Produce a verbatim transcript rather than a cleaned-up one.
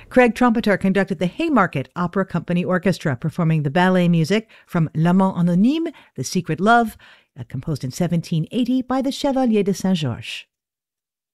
Craig Trumpeter conducted the Haymarket Opera Company Orchestra, performing the ballet music from L'Amant Anonyme, The Secret Love, uh, composed in seventeen eighty by the Chevalier de Saint-Georges.